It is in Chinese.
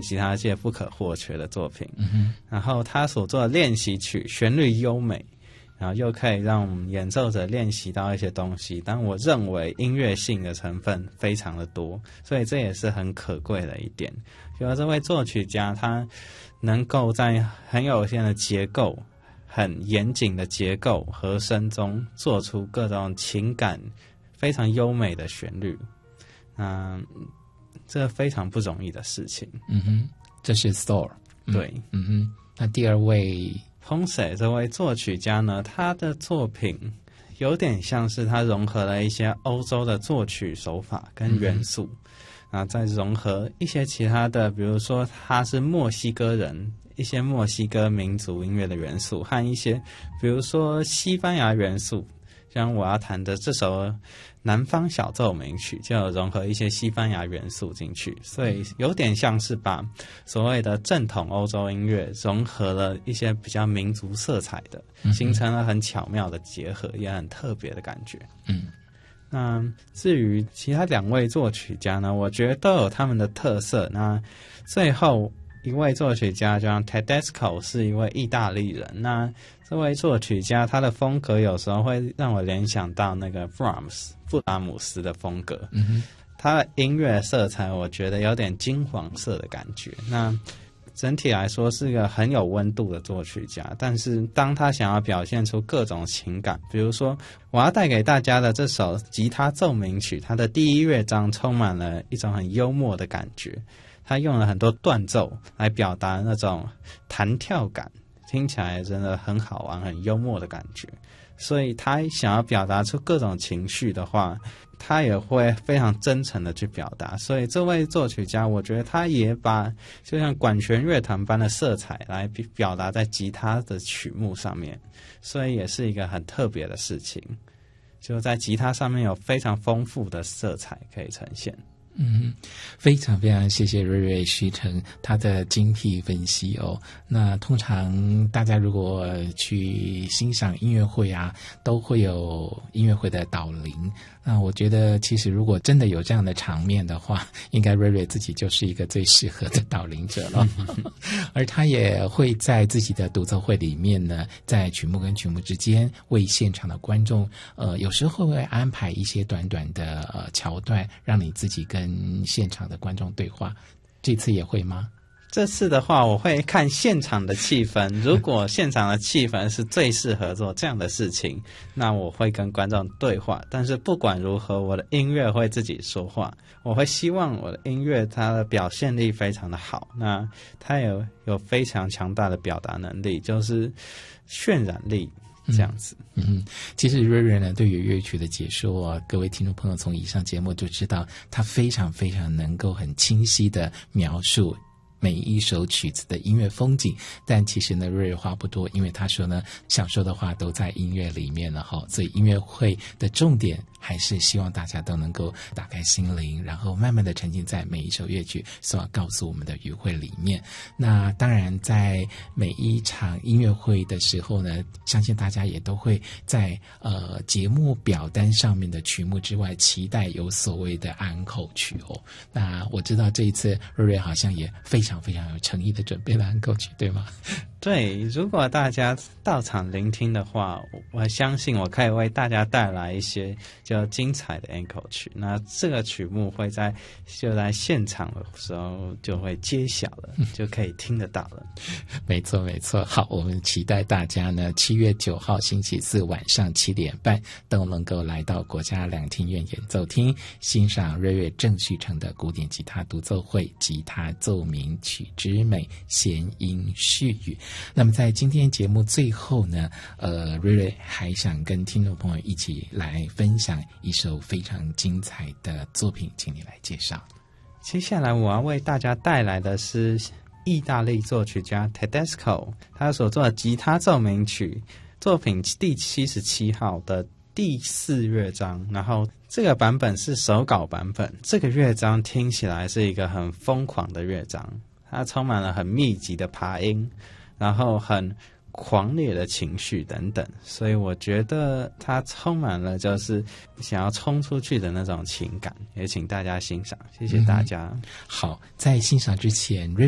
吉他界不可或缺的作品。然后他所做的练习曲旋律优美，然后又可以让演奏者练习到一些东西，但我认为音乐性的成分非常的多，所以这也是很可贵的一点。就这位作曲家他能够在很有限的结构、很严谨的结构和声中做出各种情感非常优美的旋律，这非常不容易的事情。 这是 Thor。 对。 那第二位 Ponce 这位作曲家呢，他的作品有点像是他融合了一些欧洲的作曲手法跟元素，再融合一些其他的，比如说他是墨西哥人，一些墨西哥民族音乐的元素和一些比如说西班牙元素，像我要弹的这首南方小奏鸣曲就有融合一些西班牙元素进去，所以有点像是把所谓的正统欧洲音乐融合了一些比较民族色彩的，形成了很巧妙的结合，也很特别的感觉。那至于其他两位作曲家呢，我觉得都有他们的特色。那最后一位作曲家就像 Tedesco 是一位意大利人，那这位作曲家他的风格有时候会让我联想到那个 Brahms 布拉姆斯的风格，他的音乐色彩我觉得有点金黄色的感觉。那整体来说是个很有温度的作曲家，但是当他想要表现出各种情感，比如说我要带给大家的这首吉他奏鸣曲，它的第一乐章充满了一种很幽默的感觉，他用了很多断奏来表达那种弹跳感，听起来真的很好玩，很幽默的感觉。所以他想要表达出各种情绪的话，他也会非常真诚的去表达。所以这位作曲家我觉得他也把就像管弦乐团般的色彩来表达在吉他的曲目上面，所以也是一个很特别的事情，就在吉他上面有非常丰富的色彩可以呈现。 非常非常谢谢瑞瑞徐成他的精辟分析哦。那通常大家如果去欣赏音乐会都会有音乐会的导聆。那我觉得其实如果真的有这样的场面的话，应该瑞瑞自己就是一个最适合的导聆者了。而他也会在自己的独奏会里面呢，在曲目跟曲目之间为现场的观众有时候会安排一些短短的桥段，让你自己跟现场的观众对话。这次也会吗？ 这次的话我会看现场的气氛，如果现场的气氛是最适合做这样的事情，那我会跟观众对话。但是不管如何，我的音乐会自己说话，我会希望我的音乐它的表现力非常的好，那它有非常强大的表达能力，就是渲染力这样子。 其实瑞瑞呢对于乐曲的解说各位听众朋友从以上节目就知道，他非常非常能够很清晰的描述每一首曲子的音乐风景。但其实呢瑞瑞话不多，因为他说呢想说的话都在音乐里面了所以音乐会的重点还是希望大家都能够打开心灵，然后慢慢的沉浸在每一首乐曲所要告诉我们的语汇里面。那当然在每一场音乐会的时候呢，相信大家也都会在节目表单上面的曲目之外期待有所谓的安口曲那我知道这一次瑞瑞好像也非常非常有诚意的准备了安口曲，对吗？ 对，如果大家到场聆听的话，我相信我可以为大家带来一些就精彩的 encore 曲。那这个曲目会就在现场的时候就会揭晓了，就可以听得到了。 没错没错。好，我们期待大家呢7月9号星期四晚上7点半都能够来到国家两厅院演奏厅，欣赏瑞瑞郑旭成的古典吉他独奏会吉他奏鸣曲之美，弦音絮语。那么在今天节目最后呢，瑞瑞还想跟听众朋友一起来分享一首非常精彩的作品，请你来介绍。 接下来我要为大家带来的是意大利作曲家 Tedesco 他所做的吉他奏鸣曲作品第77号的第4乐章，然后这个版本是手稿版本。这个乐章听起来是一个很疯狂的乐章，它充满了很密集的爬音，然后很狂烈的情绪等等，所以我觉得它充满了就是想要冲出去的那种情感，也请大家欣赏。谢谢大家。 好，在欣赏之前